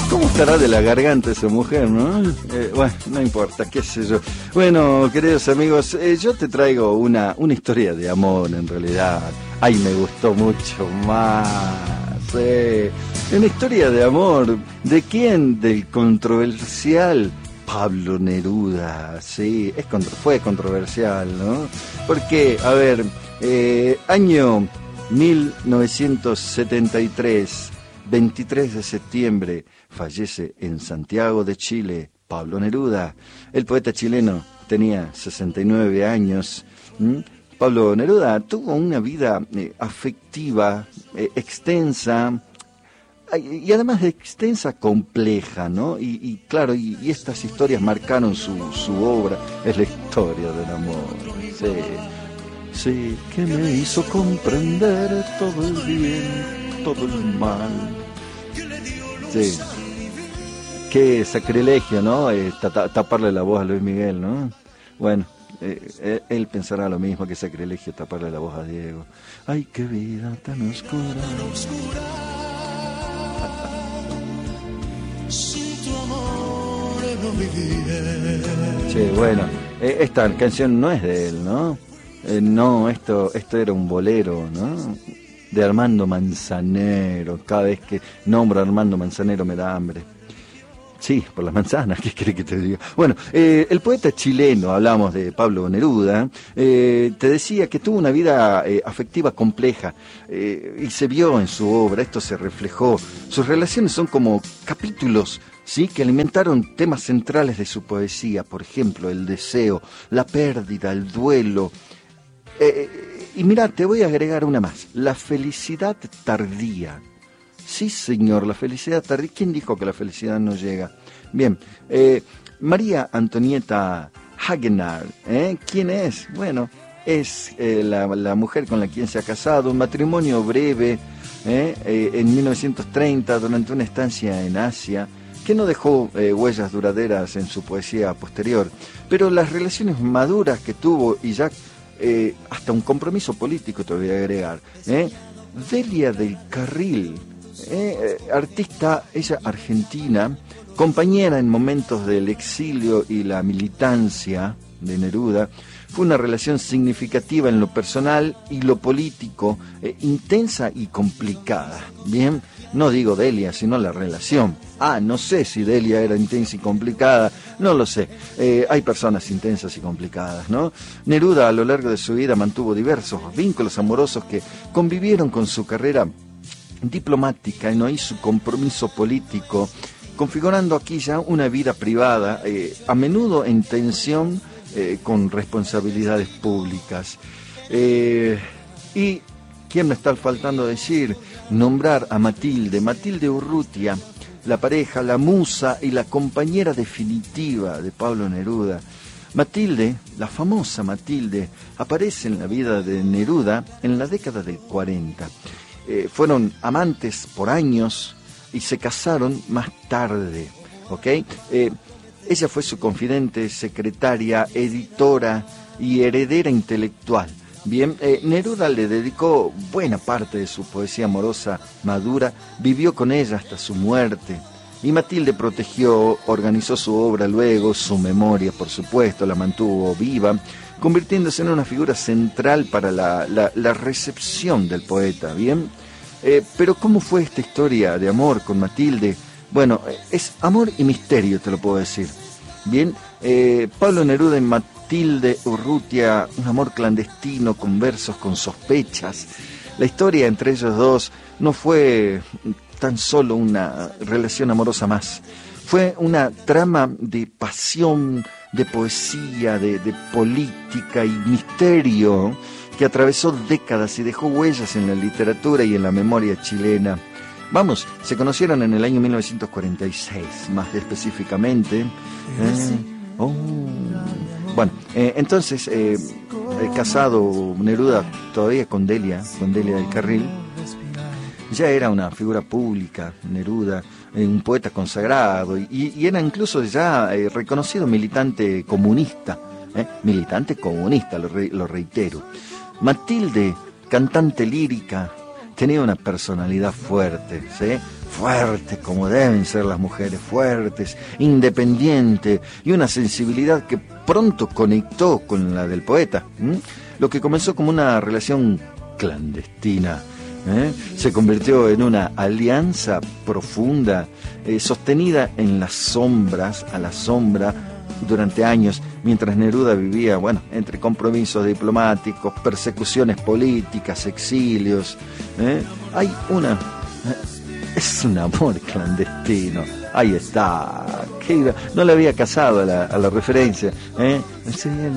¿Cómo estará de la garganta esa mujer, no? Bueno, no importa, qué sé yo. Bueno, queridos amigos, yo te traigo una historia de amor, en realidad. Ay, me gustó mucho más. Una historia de amor. ¿De quién? Del controversial Pablo Neruda. Sí, fue controversial, ¿no? Porque, a ver, año 1973, 23 de septiembre, fallece en Santiago de Chile Pablo Neruda. El poeta chileno tenía 69 años. Pablo Neruda tuvo una vida afectiva, extensa, y además de extensa, compleja, ¿no? Y claro, y estas historias marcaron su obra. Es la historia del amor. Sí, que me hizo comprender todo el bien, todo el mal. Sí. Qué sacrilegio, ¿no? Taparle la voz a Luis Miguel, ¿no? Bueno, él pensará lo mismo, que sacrilegio taparle la voz a Diego. Ay, qué vida tan oscura. Sin tu amor no viviré. Sí, bueno, esta canción no es de él, ¿no? No, esto era un bolero, ¿no? De Armando Manzanero. Cada vez que nombro a Armando Manzanero me da hambre. Sí, por las manzanas, ¿qué quiere que te diga? Bueno, el poeta chileno, hablamos de Pablo Neruda, te decía que tuvo una vida afectiva compleja, y se vio en su obra, esto se reflejó. Sus relaciones son como capítulos, ¿sí?, que alimentaron temas centrales de su poesía, por ejemplo, el deseo, la pérdida, el duelo. Y mira, te voy a agregar una más, la felicidad tardía. Sí, señor, la felicidad tardía. ¿Quién dijo que la felicidad no llega? Bien, María Antonieta Hagenard, ¿quién es? Bueno, es la mujer con la quien se ha casado, un matrimonio breve, en 1930, durante una estancia en Asia, que no dejó huellas duraderas en su poesía posterior, pero las relaciones maduras que tuvo, y ya hasta un compromiso político te voy a agregar, Delia del Carril, artista, ella argentina, compañera en momentos del exilio y la militancia de Neruda. Fue una relación significativa en lo personal y lo político, intensa y complicada. Bien, no digo Delia, sino la relación. No sé si Delia era intensa y complicada, no lo sé. Hay personas intensas y complicadas, ¿no? Neruda a lo largo de su vida mantuvo diversos vínculos amorosos que convivieron con su carrera diplomática, ¿no?, y su compromiso político, configurando aquí ya una vida privada, a menudo en tensión con responsabilidades públicas. Y ¿quién me está faltando decir? Nombrar a Matilde Urrutia, la pareja, la musa y la compañera definitiva de Pablo Neruda. Matilde, la famosa Matilde, aparece en la vida de Neruda en la década del 40. Fueron amantes por años y se casaron más tarde, ¿ok? Ella fue su confidente, secretaria, editora y heredera intelectual. Bien, Neruda le dedicó buena parte de su poesía amorosa madura, vivió con ella hasta su muerte. Y Matilde protegió, organizó su obra luego, su memoria, por supuesto, la mantuvo viva, convirtiéndose en una figura central para la recepción del poeta, ¿bien? Pero ¿cómo fue esta historia de amor con Matilde? Bueno, es amor y misterio, te lo puedo decir. Bien, Pablo Neruda y Matilde Urrutia, un amor clandestino con versos, con sospechas. La historia entre ellos dos no fue tan solo una relación amorosa más. Fue una trama de pasión, de poesía, de política y misterio que atravesó décadas y dejó huellas en la literatura y en la memoria chilena. Vamos, se conocieron en el año 1946, más específicamente. Bueno, entonces, casado Neruda todavía con Delia del Carril, ya era una figura pública, Neruda, un poeta consagrado, y era incluso ya reconocido militante comunista, lo reitero. Matilde, cantante lírica, tenía una personalidad fuerte, ¿sí? fuerte como deben ser las mujeres, fuertes, independiente y una sensibilidad que pronto conectó con la del poeta. Lo que comenzó como una relación clandestina, se convirtió en una alianza profunda, sostenida en las sombras, a la sombra, durante años, mientras Neruda vivía, bueno, entre compromisos diplomáticos, persecuciones políticas, exilios. Hay una... Es un amor clandestino. Ahí está. No le había casado a la referencia. Sí,